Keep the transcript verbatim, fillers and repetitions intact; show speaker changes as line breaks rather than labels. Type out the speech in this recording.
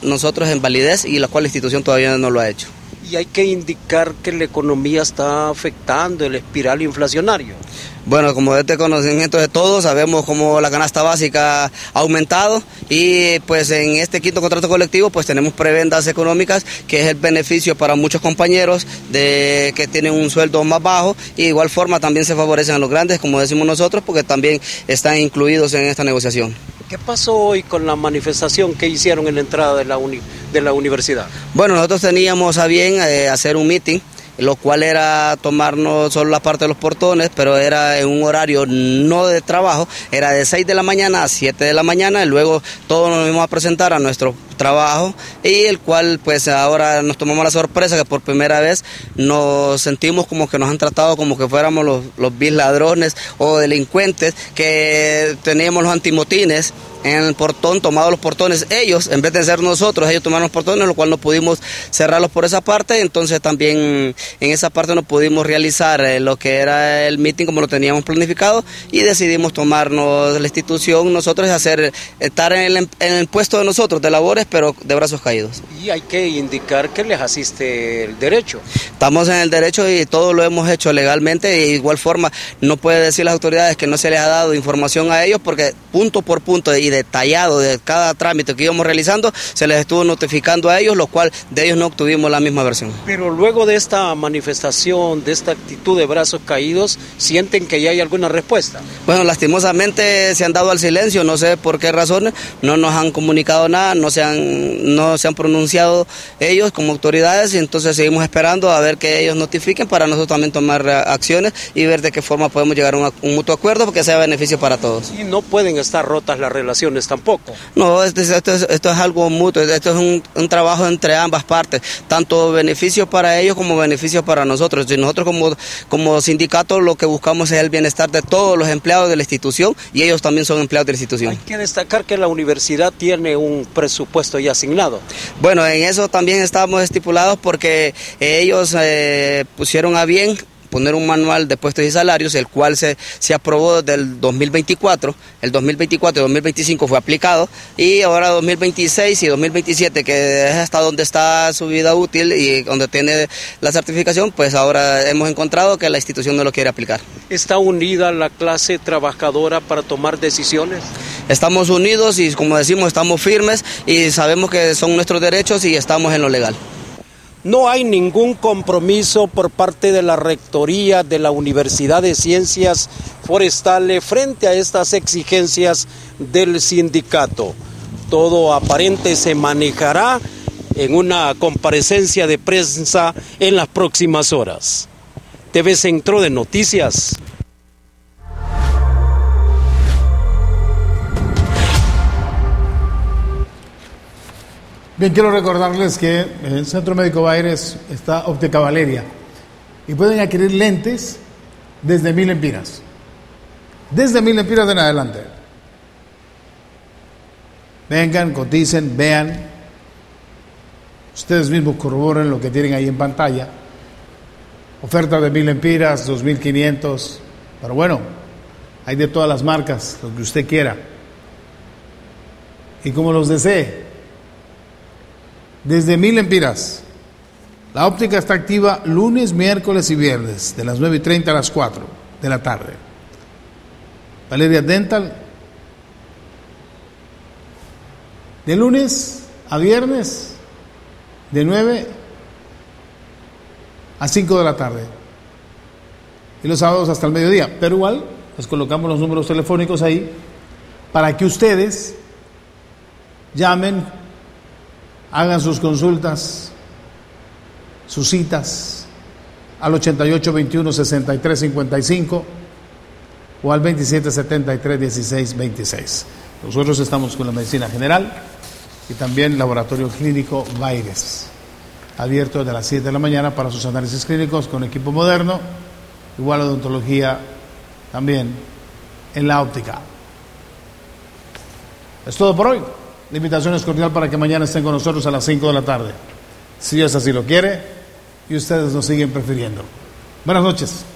nosotros en validez y la cual la institución todavía no lo ha hecho.
Y hay que indicar que la economía está afectando el espiral inflacionario.
Bueno, como este conocimiento de todos, sabemos cómo la canasta básica ha aumentado y pues en este quinto contrato colectivo pues tenemos prebendas económicas, que es el beneficio para muchos compañeros de que tienen un sueldo más bajo, y de igual forma también se favorecen a los grandes, como decimos nosotros, porque también están incluidos en esta negociación.
¿Qué pasó hoy con la manifestación que hicieron en la entrada de la, uni, de la universidad?
Bueno, nosotros teníamos a bien eh, hacer un meeting, lo cual era tomarnos solo la parte de los portones, pero era en un horario no de trabajo, era de seis de la mañana a siete de la mañana, y luego todos nos íbamos a presentar a nuestro trabajo, y el cual pues ahora nos tomamos la sorpresa que por primera vez nos sentimos como que nos han tratado como que fuéramos los, los vil ladrones o delincuentes, que teníamos los antimotines en el portón, tomados los portones ellos, en vez de ser nosotros, ellos tomaron los portones, lo cual no pudimos cerrarlos por esa parte. Entonces también en esa parte no pudimos realizar eh, lo que era el meeting como lo teníamos planificado, y decidimos tomarnos la institución nosotros y hacer, estar en el, en el puesto de nosotros, de labores, pero de brazos caídos.
Y hay que indicar que les asiste el derecho.
Estamos en el derecho y todo lo hemos hecho legalmente, de igual forma no puede decir las autoridades que no se les ha dado información a ellos, porque punto por punto y detallado de cada trámite que íbamos realizando se les estuvo notificando a ellos, lo cual de ellos no obtuvimos la misma versión.
Pero luego de esta manifestación, de esta actitud de brazos caídos, ¿sienten que ya hay alguna respuesta?
Bueno, lastimosamente se han dado al silencio, no sé por qué razones, no nos han comunicado nada, no se han, no se han pronunciado ellos como autoridades, y entonces seguimos esperando a ver que ellos notifiquen para nosotros también tomar acciones y ver de qué forma podemos llegar a un, un mutuo acuerdo porque sea beneficio para todos.
Y no pueden estar rotas las relaciones tampoco.
No, esto, esto, es, esto es algo mutuo, esto es un, un trabajo entre ambas partes, tanto beneficio para ellos como beneficio para nosotros. Y nosotros como, como sindicato lo que buscamos es el bienestar de todos los empleados de la institución, y ellos también son empleados de la institución.
Hay que destacar que la universidad tiene un presupuesto ya asignado.
Bueno, en eso también estamos estipulados porque ellos eh, pusieron a bien poner un manual de puestos y salarios, el cual se, se aprobó desde el dos mil veinticuatro, el dos mil veinticuatro y dos mil veinticinco fue aplicado, y ahora dos mil veintiséis y dos mil veintisiete, que es hasta donde está su vida útil y donde tiene la certificación, pues ahora hemos encontrado que la institución no lo quiere aplicar.
¿Está unida la clase trabajadora para tomar decisiones?
Estamos unidos y, como decimos, estamos firmes y sabemos que son nuestros derechos y estamos en lo legal.
No hay ningún compromiso por parte de la Rectoría de la Universidad de Ciencias Forestales frente a estas exigencias del sindicato. Todo aparente se manejará en una comparecencia de prensa en las próximas horas. T V Centro de Noticias.
Bien, quiero recordarles que en el Centro Médico Baires está Óptica Valeria y pueden adquirir lentes desde mil empiras. Desde mil empiras en adelante. Vengan, coticen, vean. Ustedes mismos corroboren lo que tienen ahí en pantalla. Ofertas de mil empiras, dos mil quinientos. Pero bueno, hay de todas las marcas, lo que usted quiera. Y como los desee. Desde mil empiras. La óptica está activa lunes, miércoles y viernes, de las nueve y treinta a las cuatro de la tarde. Valeria Dental, de lunes a viernes, de nueve a cinco de la tarde. Y los sábados hasta el mediodía. Pero igual, les colocamos los números telefónicos ahí para que ustedes llamen, hagan sus consultas, sus citas al ochenta y ocho veintiuno sesenta y tres cincuenta y cinco o al veintisiete setenta y tres dieciséis veintiséis. Nosotros estamos con la medicina general y también laboratorio clínico Baires, abierto desde las siete de la mañana para sus análisis clínicos con equipo moderno, igual a odontología también en la óptica. Es todo por hoy. La invitación es cordial para que mañana estén con nosotros a las cinco de la tarde. Si Dios así lo quiere y ustedes nos siguen prefiriendo. Buenas noches.